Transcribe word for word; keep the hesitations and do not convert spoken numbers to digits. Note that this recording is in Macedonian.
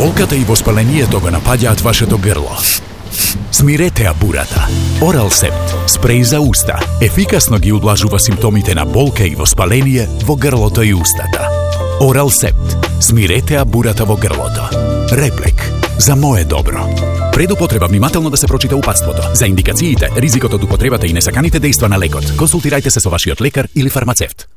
болката и воспалението го напаѓаат вашето грло. Смирете бурата. Оралсепт, спреј за уста, ефикасно ги удлажува симптомите на болка и воспаление во грлото и устата. Оралсепт, смирете бурата во грлото. Реплек, за мое добро. Пред употреба внимателно да се прочита упатството. За индикациите, ризикот од употребата и несаканите дејства на лекот, консултирајте се со вашиот лекар или фармацевт.